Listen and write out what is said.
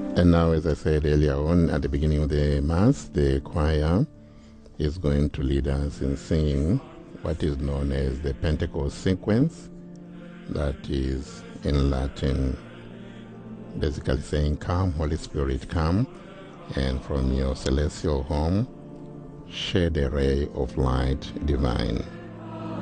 And now, as I said earlier on, at the beginning of the Mass, the choir is going to lead us in singing what is known as the Pentecost sequence, that is in Latin, basically saying, "Come, Holy Spirit, come, and from your celestial home, shed a ray of light divine."